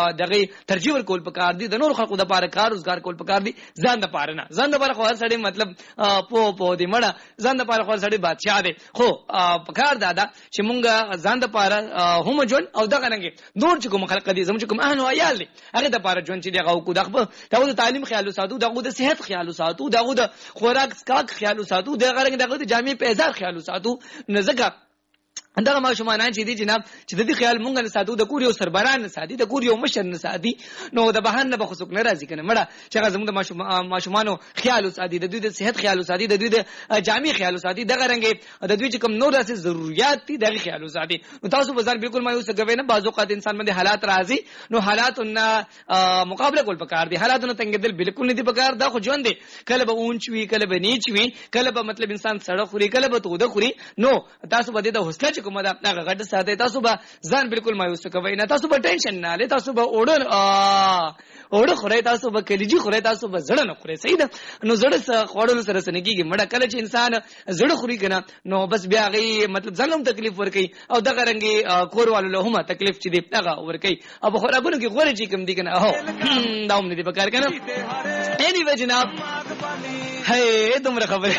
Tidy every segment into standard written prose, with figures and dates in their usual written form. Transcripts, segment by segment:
دغه ترجیح ورکول پکار دي د نور خلکو د پاره کار روزګار کول پکار دي ځان د پاره نه ځان د پاره خو هر سړی مطلب په دې مړه ځان د پاره خو هر سړی بادشاہ دی خو پکار دادا چې مونږه ځان د پاره هم جون او دغه رنګ نور چې کوم خلق دي زموږ کوم اهل او عیال دي هغه د پاره جون چې دغه کو دغه د تعلیم خیال ساتو دغه د صحت خیال ساتو دغه د خوراک سکاک خیال ساتو دغه رنګ دغه د جامع پیزار خیال ساتو نزګه اندغه ماشومان چې دي جناب چې د دې خیال مونږ نه ساتو د کور یو سربران نه ساتي د کور یو مشر نه ساتي نو د بهانه به خصوص نه راځي کنه مړه چې زموږ د ماشومانو خیال ساتي د دوی د صحت خیال ساتي د دوی د جامع خیال ساتي دغه رنګ د دوی چې کوم نور داسې ضرورت دي دغه خیال ساتي نو تاسو بازار بالکل مایوس کوي نه بازو قات انسان باندې حالات راځي نو حالات مقابله کول پکار دي حالاتونو تنګدل بالکل نه دي پکار دا خو ژوند دي کله به اونچ وی کله به نیچ وی کله به مطلب انسان سړی خوري کله به توده خوري نو تاسو به د حوصله کومه دا غټ ساته تاسو به ځان بالکل مایوس کوي نه تاسو به ټینشن نه لې تاسو به اوړه خوري تاسو به کلیجی خوري تاسو به زړه نه خوري صحیح ده نو زړه خوړل سره سنګيږي مړه کله چې انسان زړه خوري کنه نو بس بیا غي مطلب ځلم تکلیف ور کوي او دغه رنګي کوروالو له هم تکلیف چې دی دغه ور کوي او خرابونو کې غوړي چې کوم دي کنه اهو دا هم دې په کار کنه اني وی جناب هي تمره خبره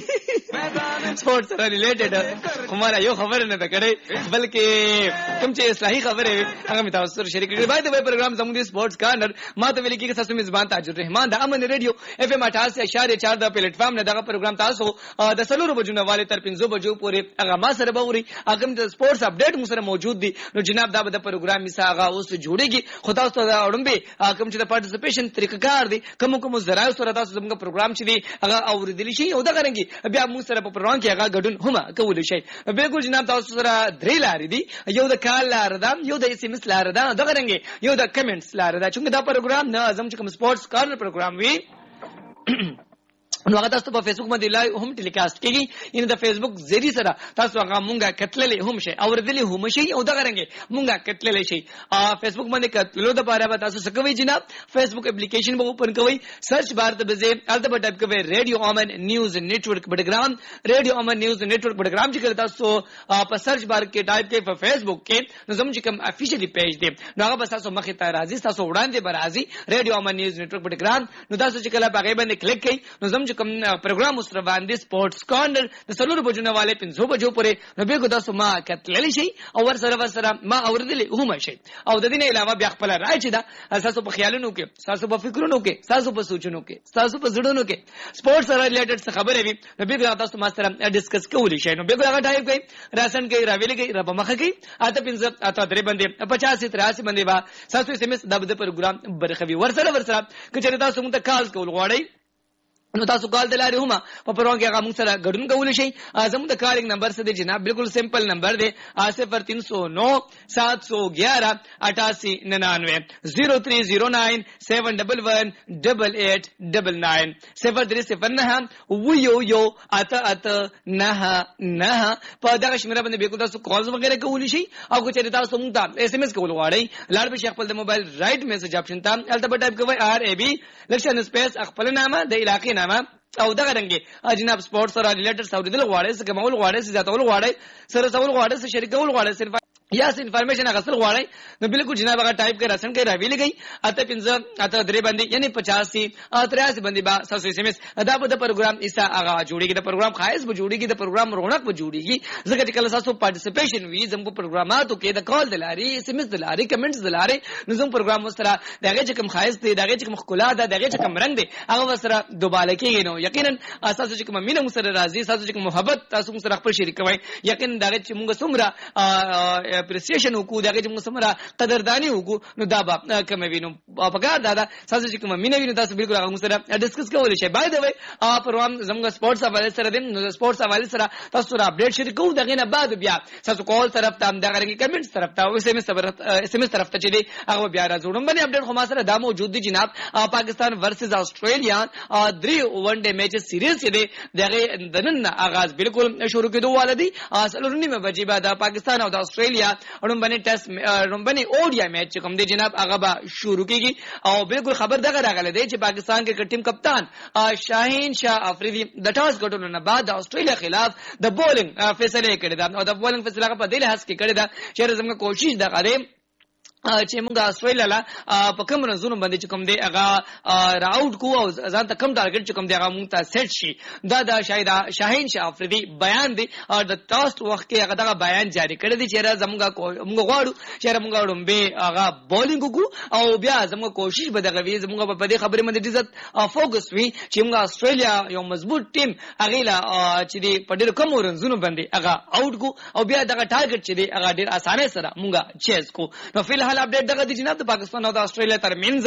سپورت سره ریلیټډ کومه یو خبره نه کړې بلکې کوم چې اصلاحي خبره هغه می تاسو سره شریک کړئ باید به پروګرام زموږ د سپورتس کارنر ماته ویل کېږي تاسو میزبان تاج الرحمن د امن ریډیو اف ام 88.4 د پلیټ فارم نه دغه پروګرام تاسو د سلور بجو نه والے تر 5 بجو پورې هغه ما سره بوري هغه د سپورتس اپډیټ مو سره موجود دي نو جناب دا د پروګرام میسا هغه اوس جوړيږي خو تاسو ته اورمبه کوم چې د پارټیسپیشن طریقه کار دي کوم زراعت سره تاسو زموږ پروګرام چې دی هغه اوریدلی شي او دغه رنګي بیا مو سره په پروګرام کې هغه غډون هم کول شي بالکل جناب تاسو سره درې لارې دي یو د کال لار ده یو د اس ام اس لار ده دغه رنګي یو د کمنټس لار ده چې دا پروګرام نه اعظم چې کوم سپورتس کارنر پروګرام وی نو هغه تاسو په فیسبوک باندې لایو هم ټیلیکاست کیږي ان د فیسبوک ذریعہ سره تاسو هغه مونږه کتللې هم شي او ردلې هم شي او دغه رنګي مونږه کتللې شي فیسبوک باندې کتللو د پاره به تاسو څه کوي جناب فیسبوک اپلیکیشن به اوپن کوي سرچ بار ته به البته ټایپ کوي ریډیو امن نیوز نیټورک بډګرام ریډیو امن نیوز نیټورک بډګرام چې تاسو په سرچ بار کې ټایپ کوي په فیسبوک کې نو زموږ کوم افیشلی پیج دی نو هغه به تاسو مخې ته راځي تاسو وړاندې به راځي ریډیو امن نیوز نیټورک بډګرام نو تاسو چې کله په هغه باندې کلیک کړئ نو زموږ کوم پروګرام سره باندې سپورتس کارنر د سلور بجو والے 5 بجو پورې نو به کو تاسو ما کتللی شي او ور سره ما اوردلی هم شي او د دې نه علاوه بیا خپل راځي دا تاسو په خیالونو کې تاسو په فکرونو کې تاسو په سوچونو کې تاسو په زړونو کې سپورتس سره ریلیټډ څه خبره وي نو به تاسو ما سره ډیسکس کولی شي نو به هغه ټایپ کوي راسن کوي راویل کوي رب مخه کوي اته 5 اته درې باندې 50 83 باندې با تاسو اس ام اس د پروګرام برخوي ور سره کچره تاسو مونږ ته کال کول غواړئ نو تاسو کال دلاره هم په پروګرام کې هغه موږ سره غډون کول شي زموږ د کالینګ نمبر څه دی جناب بالکل سمپل نمبر دی 0309 711 8899 0309 711 8899 0309 ویو اته اته نه نه په دغه شمیره باندې به تاسو کالز وغیرہ کول شي او که چېرې تاسو موږ ته اس ام اس کول غواړئ لاړ به خپل د موبایل رائټ میسج اپشن ته البته ټایپ کوئ آر ای بی لکشن سپیس خپل نامه د علاقې او دغه رنګي جناب سپورتس سره ریلیټډ ساوریدل غواړي څه کومول غواړي څه ځاتول غواړي سره څول غواړي څه شریکول غواړي صرف یا انفارمیشن غسل غواړي نو بالکل جناب هغه ټایپ کړئ رسن کوي راویل گئی اته 5 اته درې باندې یعنی 85 83 باندې با ساسو اس ام اس دا په پروګرام ایسا هغه جوړیږي د پروګرام خاص به جوړیږي د پروګرام رونق به جوړیږي ځکه چې کله تاسو پارټیسپیشن وی زموږ پروګراماتو کې د کال دلاري اس ام اس دلاري کمنټس دلاري نو زموږ پروګرام سره دغه چې کوم خاص دی دغه چې کوم خلا ده دغه چې کوم رنگ دی هغه سره دوباله کېږي نو یقینا اساس چې کوم مینه سره راځي اساس چې کوم محبت تاسو سره خپل شریک کوي یقینا دغه چې موږ سمره اپریسیشن وکړو دغه چې موږ سمره قدردانی وکړو نو دا به کوم وینم په کار دا اساس چې کوم مینه ویني تاسو بالکل هغه سره ډیسکس کولی شئ بای دا وی پروګرام زموږ سپورتس حواله سره دیم نو سپورتس حواله سره تاسو سره اپډیټ شریک کوو دغه نه بعد بیا تاسو کال طرف ته دغه کې کمنټس طرف ته او اس ام اس طرف ته چې دی هغه بیا راځوړم باندې اپډیټ خو ما سره دا موجود دي جناب پاکستان ورسز استرالیا 3 ون ډے میچ سیریز چې دی دغه د نن آغاز بالکل شروع کېدو والدي اصل نیمه بجې بعد پاکستان او د استرالیا اړم باندې ټیسټ اړم باندې اوډیا میچ کوم دی جناب هغه به شروع کیږي او بالکل خبر دغه راغله دی چې پاکستان کې ټیم کپتان شاهین شاه افریدي د ټاس ګټلو نه بعد د استرالیا خلاف د بولینګ فیصله کړې ده او د بولینګ فیصله په دې لحاظ کې کړې ده چې زموږ کوشش د غره چې موږ استرالیا لا په کوم رنزونو باندې کوم دی هغه راوټ کو او ځان ته کم ټارګټ کوم دی هغه موږ ته سیټ شي دا شاید شاهین شاه افریدي بیان دی او د ټاست وخت کې هغه دا بیان جاری کړی دی چې موږ غواړو چې موږ غواړو به هغه بولینګ کو او بیا زموږ کوشش به دغه وی زموږ په دې خبرې باندې عزت فوکس وي چې موږ استرالیا یو مضبوط ټیم هغه لا چې دی په ډېر کم رنزونو باندې هغه آوټ کو او بیا دغه ټارګټ چې دی هغه ډېر اسانه سره موږ چیز کو نو فل حال اپډیټ دغه د جناب د پاکستان او د استرالیا ترمنځ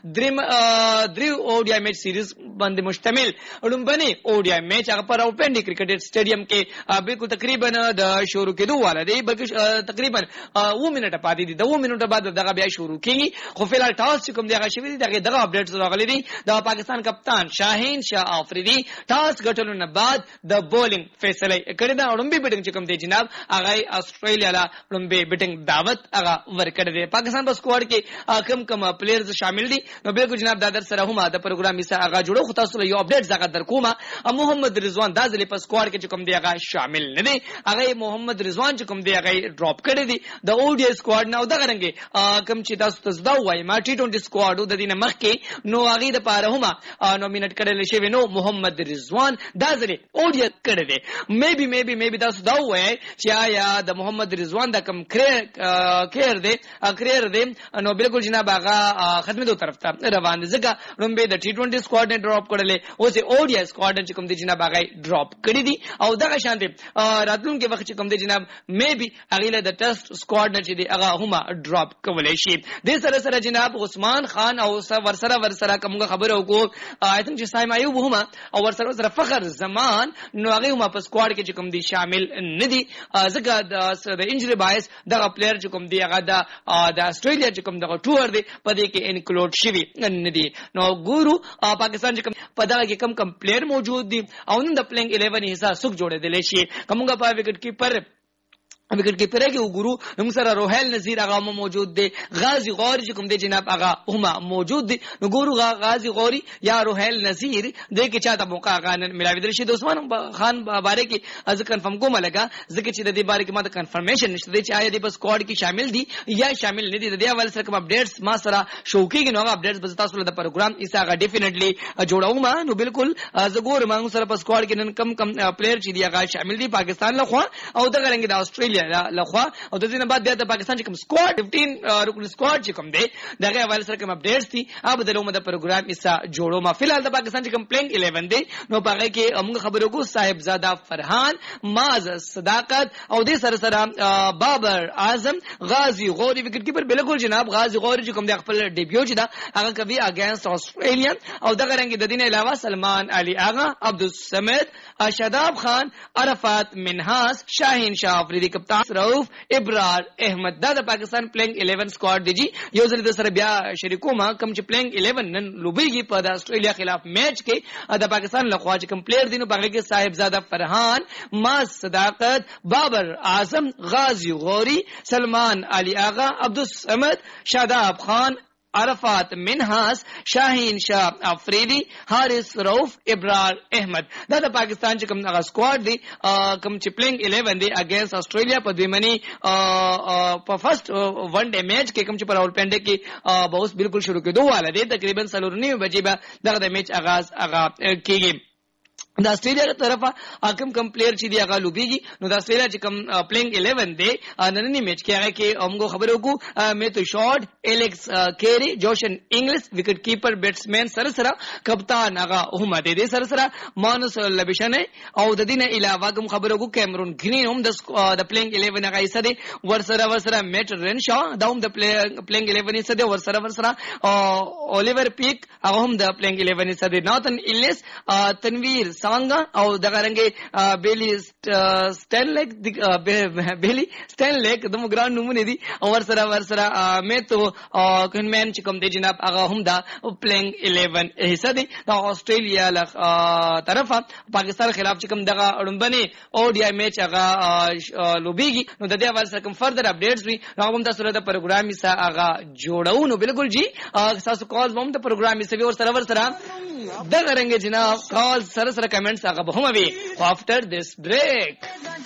دریم اوډی میچ سیریز باندې مشتمل لومبني اوډی میچ هغه پر اوپن کرکټ سټیډیم کې بالکل تقریبا د شروع کېدو والا دی بلکې تقریبا 2 منټه پاتې دي 2 منټه بعد دغه بیا شروع کیږي خو فلحال ټاس کوم دی هغه شوی دی دغه اپډیټ راغلي دي د پاکستان کپتان شاهین شاه افریدي ټاس ګټلو نه بعد د بولینګ فیصله کړی دا لومبي بیټینګ کوم دی جناب هغه استرالیا لا لومبي بیټینګ دعوت هغه ورکړی دی پاکستان په سکواډ کې کم پلیئرز شامل دي نو بالکل جناب دا در سره هم دا پروګرام یې هغه جوړو خو تاسو له یو اپډیټ زغه در کومه محمد رضوان دا ځلې په سکواډ کې کوم دی هغه شامل نه دی هغه محمد رضوان چې کوم دی هغه ډراپ کړی دی د اوډی سکواډ نه او دا غرنګي کم چې تاسو ته دا وایي ما ټي 20 سکواډ د دینه مخ کې نو هغه د پاره هم نومینیټ کړل شوی نو محمد رضوان دا ځلې اوډی کړی دی میبي تاسو دا وایي چې آیا د محمد رضوان د کم کیر دی نو بالکل جناب هغه خدمتو طرف ته روان دي ځکه لومبه د ټي 20 سکواډ نه ډراپ کړل او سه اوډی سکواډ چې کوم دي جناب هغه ډراپ کړی دي او دغه شان دي راتلونکي وخت چې کوم دي جناب میبي هغه د ټیسټ سکواډ نه چې دي هغه هم ډراپ کولای شي د سره جناب عثمان خان او ورسره کومه خبره وکړو آی تھنک چې سایم ایوب هم او ورسره فخر زمان نو هغه هم په سکواډ کې چې کوم دي شامل نه دي ځکه د انجری بایس دغه پلیئر چې کوم دی هغه د استرالیا چې کوم دغه ټور دی په دې کې انکلوډ شوی نه دی نو ګورو پاکستان چې کوم په دغه کې کم پلیئر موجود دي او نن د پلینګ 11 حصہ سوک جوړېدل شي کومه په وکټ کیپر وکټ کیپر کې وګورو نو سره روهیل نذیر هغه موجود دی غازی غوري چې کوم دی جناب هغه هم موجود دی نو ګورو غازی غوري یا روهیل نذیر دې کې چاته موقع غانن ملاوي در شي د عثمان خان باره کې از کنفرم کوم لگا ځکه چې د دې باره کې ماته کنفرمیشن نشته چې آیا دې په سکواډ کې شامل دي یا شامل نه دي د دې حواله سره کوم اپډیټس ما سره شو کېږي نو هغه اپډیټس به تاسو له پروګرام ایسه هغه ډیفینټلی جوړاو ما نو بالکل زګور ما سره په سکواډ کې نن کم پلیئر چې دی هغه شامل دي پاکستان لخوا او د غرنګ د استرالیا لخوا او د دې نه بعد بیا د پاکستان چې کوم سکواډ 15 رکن سکواډ چې کوم دی دغه حواله سره کوم اپډیټس دي اب د لومه د پروګرام ایسه جوړو ما فلحال د پاکستان چې کوم پلینګ 11 دی نو پاره کې موږ خبرو کو صاحبزاده فرحان ماز صداقت او د سره بابر اعظم غازی غوري وکټ کیپر بالکل جناب غازی غوري چې کوم د خپل ډیبیو چې دا هغه کوي اگینست استرالیا او دغه رنګ د دین علاوه سلمان علي آغا عبدالصمد شاداب خان عرفات منحاس شاهین شاه افریدی کپتان رؤف ابرار احمد دا د پاکستان پلینګ 11 سکواډ دی جی یو ځل د سره بیا شریکو ما کم چې پلینګ 11 نن لوبيږي په د استرالیا خلاف میچ کې د پاکستان لخوا چې کوم پلیئر دي نو باغ کې صاحبزاده فرحان ماز صداقت بابر اعظم غازی غوري سلمان علي آغا عبدالصمد شاداب خان عرفات منحاس شاهین شاه افریدی حارث رؤف ابرار احمد دا د پاکستان چې کوم هغه سکواډ دی کوم چې پلینګ 11 دی اگینست استرالیا په دویمنی په فرست ون ډے میچ کې کوم چې پر اول پنده کې به اوس بالکل شروع کېدو والا دی تقریبا 3:30 بجې به دغه میچ آغاز کیږي د استرالیا طرفه کم پلیئر چې دی هغه لوبيږي نو د استرالیا چې کم پلینګ 11 دی نننی میچ کې هغه کې موږ خبرو کو میتو شارټ الیکس کیری جوشن انګلیس وکټ کیپر بیټسمن سره کپتان هغه هم دی سره مانوس لبشنه او د دینه علاوه کوم خبرو کو کیمرون گرین هم د پلینګ 11 هغه ایسه دی ورسره میټ رنشا دا هم د پلینګ 11 ایسه دی ورسره الیور پیک هغه هم د پلینګ 11 ایسه دی ناتن ایلیس تنویر سانګا او دغه رنګه بیلی سټینلیک د مګران نمونه دي او ورسره مې ته کنمن چې کوم دی جناب هغه هم دا پلینګ 11 حصہ دی د استرالیا طرفه پاکستان خلاف چې کوم دغه اړمبني او ډي آی میچ هغه لوبيږي نو د دې حواله سره کوم فردر اپډیټس وي هغه هم تاسو ته پروګرام یې سره هغه جوړو نو بالکل جی تاسو کال هم د پروګرام یې سره ورسره دغه رنګ جناب کال سره کمنټس هغه به هم وي after this break